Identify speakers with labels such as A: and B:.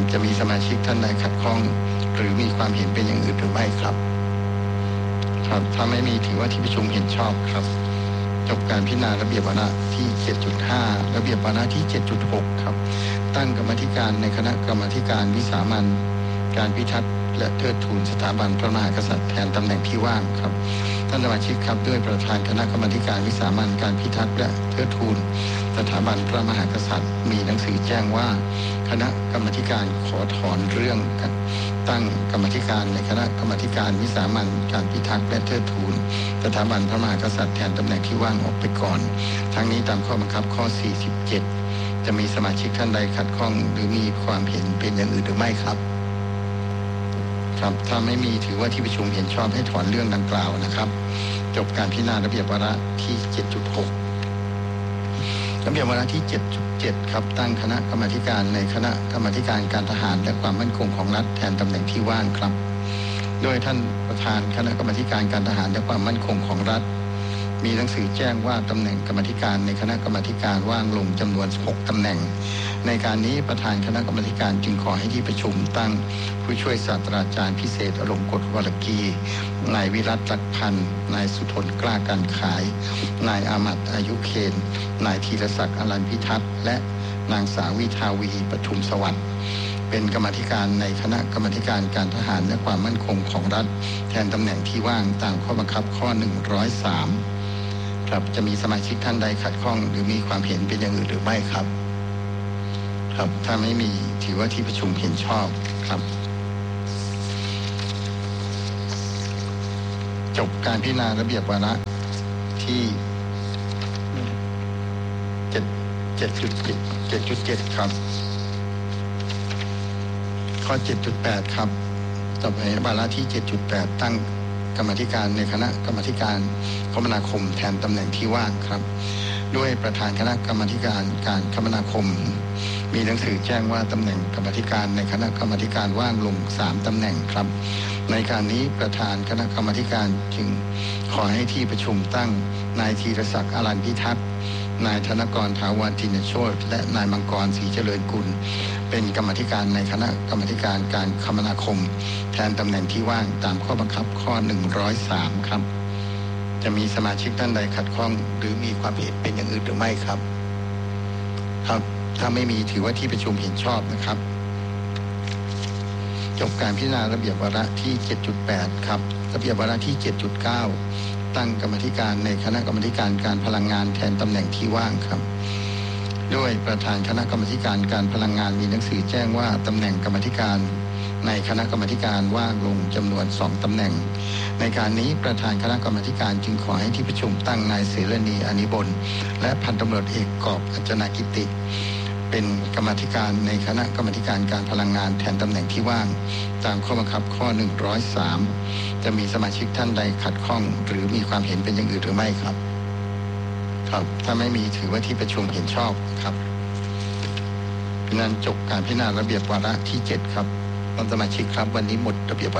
A: ครับจะมีสมาชิกท่านใดขัดข้องหรือมีความเห็นเป็นอย่างอื่นหรือไม่ครับครับถ้าไม่มีถือว่าที่ประชุมเห็นชอบครับจบการพิจารณาระเบียบวาระที่ 7.5 ระเบียบวาระที่ 7.6 ครับตั้งกรรมธิการในคณะกรรมการวิสามัญการพิทักษ์และเทิดทูนสถาบันพระมหากษัตริย์แทนตำแหน่งที่ว่างครับท่านสมาชิกครับด้วยประธานคณะกรรมการวิสามัญการพิทักษ์และเทิดทูนสถาบันพระมหากษัตริย์มีหนังสือแจ้งว่าคณะกรรมการขอถอนเรื่องตั้งกรรมการในคณะกรรมการวิสามัญการพิทักษ์และเทิดทูนสถาบันพระมหากษัตริย์แทนตำแหน่งที่ว่างออกไปก่อนทั้งนี้ตามข้อบังคับข้อ 47 จะมีสมาชิกท่านใดขัดข้องหรือมีความเห็นเป็นอย่างอื่นหรือไม่ครับครับถ้าไม่มีถือว่าที่ประชุมเห็นชอบให้ถอนเรื่องดังกล่าวนะครับจบการพิจารณาระเบียบวาระที่ 7.6 ระเบียบวาระที่ 7.7 ครับตั้งคณะกรรมการในคณะกรรมการการทหารและความมั่นคงของรัฐแทนตำแหน่งที่ว่างครับโดยท่านประธานคณะกรรมการการทหารและความมั่นคงของรัฐมีหนังสือแจ้งว่าตำแหน่งกรรมการในคณะกรรมการว่างลงจำนวน 6 ตำแหน่งในการนี้ประธานคณะกรรมการจึงขอให้ที่ประชุมตั้งผู้ช่วยศาสตราจารย์พิเศษอลงกฎวรกีนายวิรัตลักพันธ์นายสุทนกล้าการขายนายอามัดอายุเคนนายธีรศักดิ์อรัญพิทักษ์และนางสาวิทาวีปทุมสวัสดิ์เป็นกรรมการในคณะกรรมการการทหารและความมั่นคงของรัฐแทนตำแหน่งที่ว่างตามข้อบังคับข้อ 103 ครับจะมีสมาชิกท่านใดขัดข้องหรือมีความเห็นเป็นอย่างอื่นหรือไม่ครับครับถ้าไม่มีถือว่าที่ประชุมเห็นชอบครับจบการพิจารณาระเบียบวาระที่ 7.7 ครับข้อ 7.8 ครับต่อไปวาระที่ 7.8 ตั้งกรรมการในคณะกรรมการคมนาคมแทนตำแหน่งที่ว่างครับด้วยประธานคณะกรรมการการคมนาคมมีหนังสือแจ้งว่าตำแหน่งกรรมการในคณะกรรมการว่างลง3ตำแหน่งครับในการนี้ประธานคณะกรรมการจึงขอให้ที่ประชุมตั้งนายธีรศักดิ์อรัญพิทักษ์นายธนกรถาวรทินโชติและนายมังกรศรีเจริญกุลเป็นกรรมการในคณะกรรมการการคมนาคมแทนตำแหน่งที่ว่างตามข้อบังคับข้อ 103 ครับจะมีสมาชิกท่านใดขัดข้องหรือมีความเห็นเป็นอย่างอื่นหรือไม่ครับครับถ้าไม่มีถือว่าที่ประชุมเห็นชอบนะครับจบการพิจารณาระเบียบวาระที่ 7.8 ครับระเบียบวาระที่ 7.9 ตั้งกรรมการในคณะกรรมการการพลังงานแทนตำแหน่งที่ว่างครับด้วยประธานคณะกรรมการการพลังงานมีหนังสือแจ้งว่าตำแหน่งกรรมการในคณะกรรมการว่างลงจำนวน 2 ตำแหน่งในการนี้ประธานคณะกรรมการจึงขอให้ที่ประชุมตั้งนายเสรณีอนิบลและพันตำรวจเอกกอบอัจนากิติเป็นกรรมการในคณะกรรมการการพลังงานแทนตำแหน่งที่ว่างตามข้อบังคับข้อ 103 จะมีสมาชิกท่านใดขัดข้องหรือมีความเห็นเป็นอย่างอื่นหรือไม่ครับครับถ้าไม่มีถือว่าที่ประชุมเห็นชอบครับนั้นจบการพิจารณาระเบียบวาระที่ 7 ครับท่านสมาชิกครับวันนี้หมดระเบียบ